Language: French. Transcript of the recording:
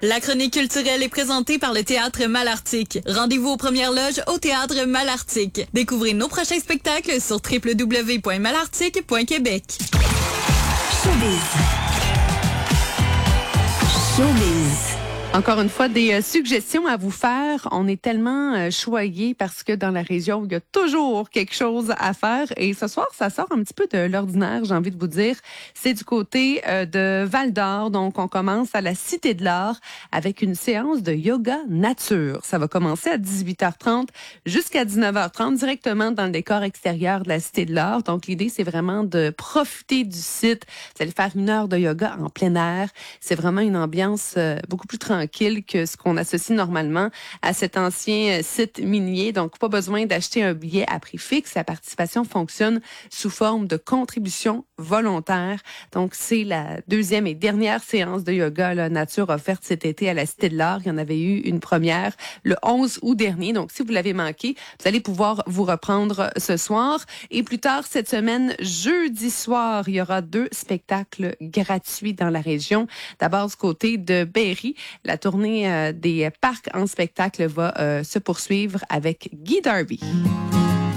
La chronique culturelle est présentée par le Théâtre Malartic. Rendez-vous aux premières loges au Théâtre Malartic. Découvrez nos prochains spectacles sur www.malartic.québec. Showbiz. Encore une fois, des suggestions à vous faire. On est tellement choyés parce que dans la région, il y a toujours quelque chose à faire. Et ce soir, ça sort un petit peu de l'ordinaire, j'ai envie de vous dire. C'est du côté de Val-d'Or. Donc, on commence à la Cité de l'Art avec une séance de yoga nature. Ça va commencer à 18h30 jusqu'à 19h30 directement dans le décor extérieur de la Cité de l'Art. Donc, l'idée, c'est vraiment de profiter du site. Vous allez faire 1 heure de yoga en plein air. C'est vraiment une ambiance beaucoup plus tranquille que ce qu'on associe normalement à cet ancien site minier. Donc, pas besoin d'acheter un billet à prix fixe. La participation fonctionne sous forme de contribution volontaire. Donc, c'est la 2e et dernière séance de yoga nature offerte cet été à la Cité de l'Art. Il y en avait eu une première le 11 août dernier. Donc, si vous l'avez manqué, vous allez pouvoir vous reprendre ce soir. Et plus tard cette semaine, jeudi soir, il y aura 2 spectacles gratuits dans la région. D'abord, du côté de Berry, la tournée des parcs en spectacle va se poursuivre avec Guy Darby.